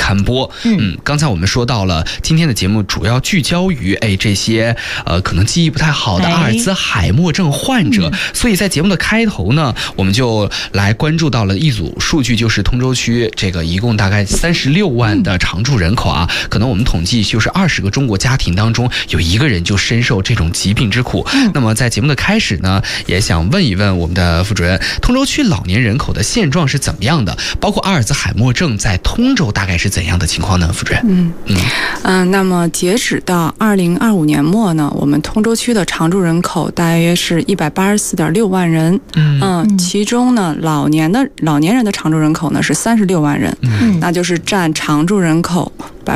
刊播。刚才我们说到了今天的节目主要聚焦于这些可能记忆不太好的阿尔兹海默症患者，所以在节目的开头呢，我们就来关注到了一组数据，就是通州区这个一共大概36万的常住人口啊，可能我们统计就是20个中国家庭当中有1个人就深受这种疾病之苦。那么在节目的开始呢，也想问一问我们的副主任，通州区老年人口的现状是怎么样的？包括阿尔兹海默症在通州大概是怎样的情况呢？副主任。 那么截止到2025年末呢，我们通州区的常住人口大约是184.6万人。其中呢，老年人的常住人口呢是36万人，那就是占常住人口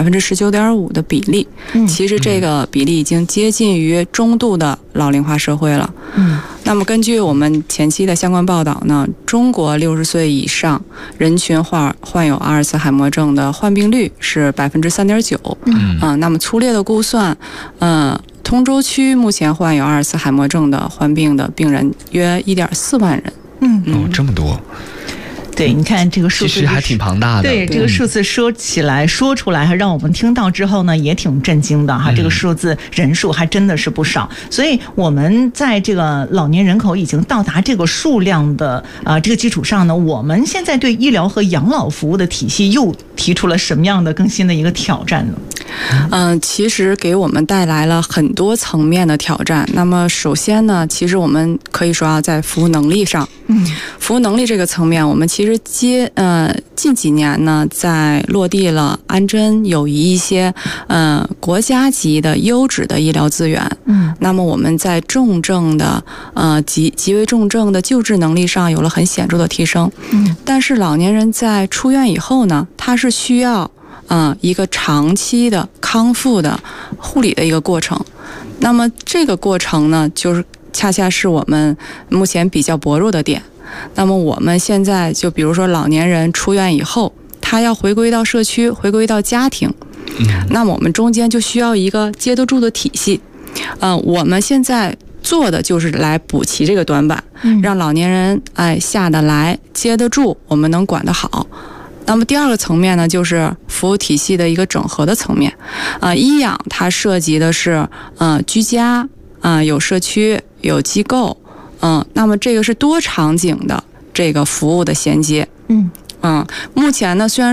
19.5%的比例。其实这个比例已经接近于中度的老龄化社会了。那么根据我们前期的相关报道呢，中国60岁以上人群患有阿尔茨海默症的患病率是3.9%。那么粗略的估算，通州区目前患有阿尔茨海默症的患病的病人约1.4万人。 这么多。 对，你看这个数字其实还挺庞大的。 对，这个数字说出来，让我们听到之后呢，也挺震惊的哈。这个数字人数还真的是不少，所以我们在这个老年人口已经到达这个数量的这个基础上呢，我们现在对医疗和养老服务的体系又提出了什么样的更新的一个挑战呢？ 其实给我们带来了很多层面的挑战。那么首先呢，其实我们可以说在服务能力上，服务能力这个层面，我们其实近几年呢，在落地了安贞友谊一些国家级的优质的医疗资源。那么我们在重症的极为重症的救治能力上有了很显著的提升。但是老年人在出院以后呢，他是需要一个长期的康复的护理的一个过程。那么这个过程呢，就是恰恰是我们目前比较薄弱的点。那么我们现在就比如说老年人出院以后，他要回归到社区，回归到家庭，那么我们中间就需要一个接得住的体系。我们现在做的就是来补齐这个短板，让老年人下得来，接得住，我们能管得好。那么第二个层面呢，就是服务体系的一个整合的层面。医养它涉及的是居家，有社区，有机构。那么这个是多场景的这个服务的衔接。目前呢，虽然